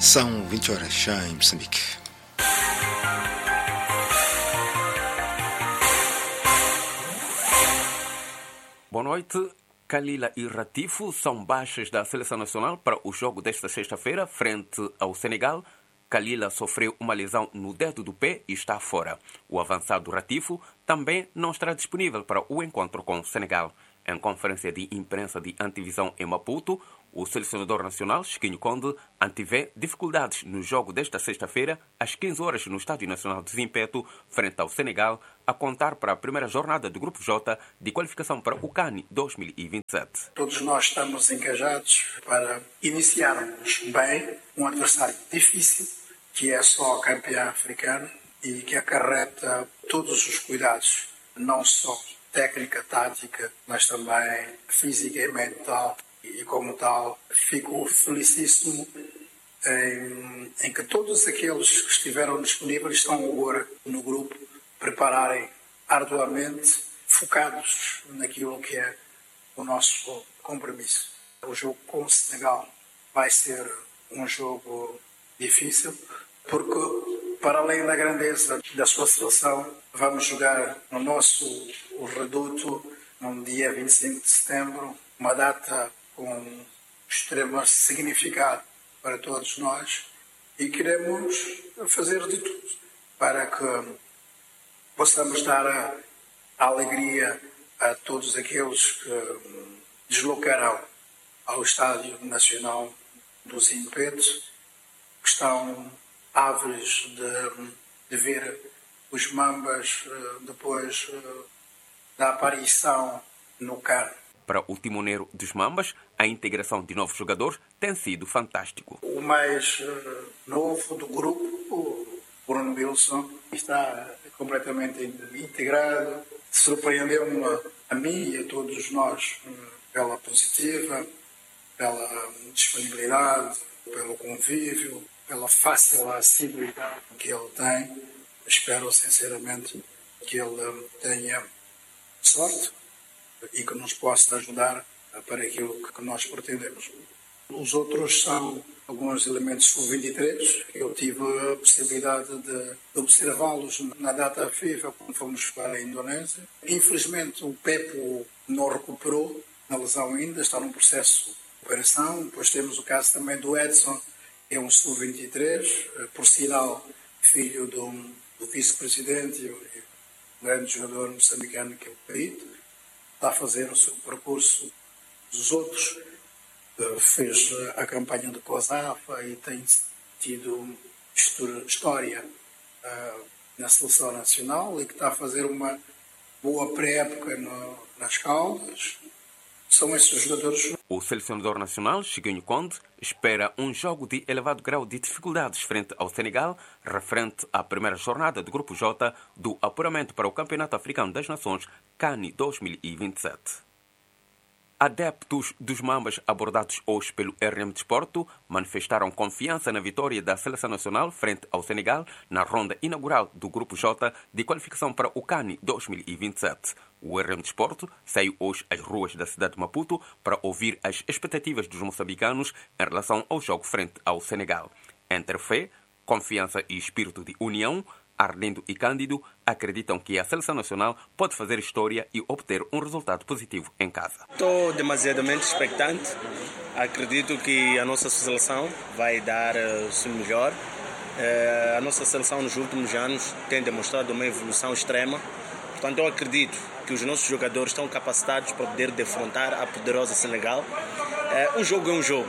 São 20 horas já em Moçambique. Boa noite. Kalila e Ratifo são baixas da Seleção Nacional para o jogo desta sexta-feira frente ao Senegal. Kalila sofreu uma lesão no dedo do pé e está fora. O avançado Ratifo também não estará disponível para o encontro com o Senegal. Em conferência de imprensa de antevisão em Maputo, o selecionador nacional, Chiquinho Conde, antevê dificuldades no jogo desta sexta-feira, às 15 horas no Estádio Nacional de Zimpeto, frente ao Senegal, a contar para a primeira jornada do Grupo J de qualificação para o CAN 2027. Todos nós estamos engajados para iniciarmos bem um adversário difícil, que é só campeão africano e que acarreta todos os cuidados, não só técnica, tática, mas também física e mental. E como tal, fico felicíssimo em que todos aqueles que estiveram disponíveis estão agora no grupo, prepararem arduamente, focados naquilo que é o nosso compromisso. O jogo com o Senegal vai ser um jogo difícil, porque para além da grandeza da sua seleção, vamos jogar no nosso reduto no dia 25 de setembro, uma data com extremo significado para todos nós, e queremos fazer de tudo para que possamos dar a alegria a todos aqueles que deslocarão ao Estádio Nacional do Zimpeto, que estão ávidos de ver os Mambas depois da aparição no CAN. Para o timoneiro dos Mambas, a integração de novos jogadores tem sido fantástico. O mais novo do grupo, o Bruno Wilson, está completamente integrado. Surpreendeu-me a mim e a todos nós pela positiva, pela disponibilidade, pelo convívio, pela fácil acessibilidade que ele tem. Espero sinceramente que ele tenha sorte e que nos possa ajudar para aquilo que nós pretendemos. Os outros são alguns elementos sub-23. Eu tive a possibilidade de observá-los na data FIFA quando fomos para a Indonésia. Infelizmente o Pepo não recuperou na lesão ainda, está num processo de recuperação. Depois temos o caso também do Edson, que é um sub-23, por sinal filho do vice-presidente e um grande jogador moçambicano que é o Perito. Está a fazer o seu percurso dos outros, fez a campanha do COSAFA e tem tido história na seleção nacional e que está a fazer uma boa pré-época nas Caldas. São esses os jogadores. O selecionador nacional, Chiquinho Conde, espera um jogo de elevado grau de dificuldades frente ao Senegal, referente à primeira jornada do Grupo J do apuramento para o Campeonato Africano das Nações CAN 2027. Adeptos dos Mambas abordados hoje pelo RM Desporto manifestaram confiança na vitória da Seleção Nacional frente ao Senegal na ronda inaugural do Grupo J de qualificação para o CAN 2027. O RM Desporto saiu hoje às ruas da cidade de Maputo para ouvir as expectativas dos moçambicanos em relação ao jogo frente ao Senegal. Entre fé, confiança e espírito de união, Ardendo e Cândido acreditam que a Seleção Nacional pode fazer história e obter um resultado positivo em casa. Estou demasiadamente expectante. Acredito que a nossa seleção vai dar o seu melhor. A nossa seleção nos últimos anos tem demonstrado uma evolução extrema. Portanto, eu acredito que os nossos jogadores estão capacitados para poder defrontar a poderosa Senegal. Um jogo é um jogo.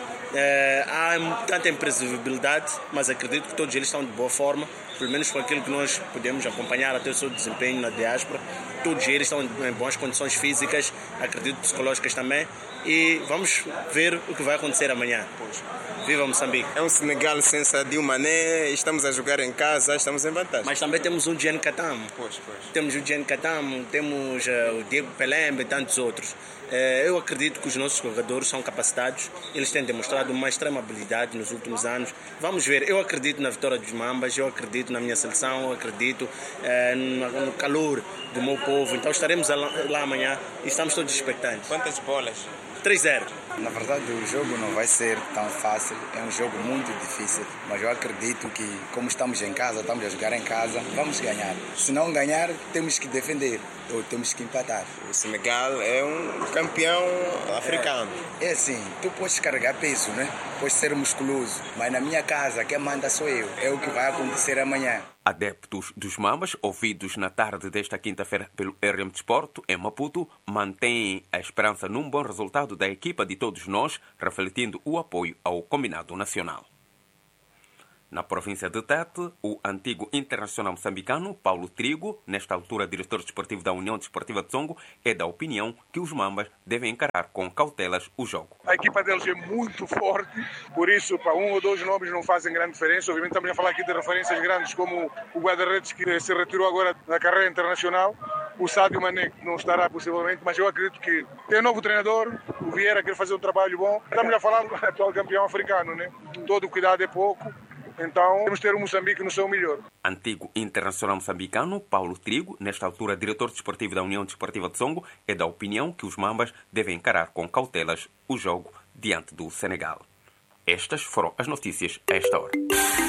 Há tanta imprevisibilidade, mas acredito que todos eles estão de boa forma, pelo menos com aquilo que nós podemos acompanhar até o seu desempenho na diáspora. Todos eles estão em boas condições físicas, acredito psicológicas também, e vamos ver o que vai acontecer amanhã. Viva Moçambique! É um Senegal sem Sadio Mané, estamos a jogar em casa, estamos em vantagem. Mas também temos o Dieng Katam, temos o Dieng Katam, temos o Diego Pelembe e tantos outros. Eu acredito que os nossos jogadores são capacitados, eles têm demonstrado uma extrema habilidade nos últimos anos. Vamos ver, eu acredito na vitória dos Mambas, eu acredito na minha seleção, eu acredito no calor do meu povo. Então estaremos lá amanhã e estamos todos expectantes. Quantas bolas? 3-0. Na verdade, o jogo não vai ser tão fácil, é um jogo muito difícil, mas eu acredito que, como estamos em casa, estamos a jogar em casa, vamos ganhar. Se não ganhar, temos que defender ou temos que empatar. O Senegal é um campeão africano. É assim, tu podes carregar peso, né? Podes ser musculoso, mas na minha casa, quem manda sou eu. É o que vai acontecer amanhã. Adeptos dos Mambas, ouvidos na tarde desta quinta-feira pelo RM Desporto, em Maputo, mantêm a esperança num bom resultado da equipa de todos nós, refletindo o apoio ao combinado nacional. Na província de Tete, o antigo internacional moçambicano Paulo Trigo, nesta altura diretor desportivo da União Desportiva de Songo, é da opinião que os Mambas devem encarar com cautelas o jogo. A equipa deles é muito forte, por isso para um ou dois nomes não fazem grande diferença. Obviamente estamos a falar aqui de referências grandes como o guarda-redes que se retirou agora da carreira internacional, o Sadio Mané que não estará possivelmente, mas eu acredito que tem um novo treinador, o Vieira quer fazer um trabalho bom. Estamos a falar do atual campeão africano, né? Todo cuidado é pouco. Então, temos que ter o Moçambique no seu melhor. Antigo internacional moçambicano, Paulo Trigo, nesta altura diretor desportivo da União Desportiva de Songo, é da opinião que os Mambas devem encarar com cautelas o jogo diante do Senegal. Estas foram as notícias a esta hora.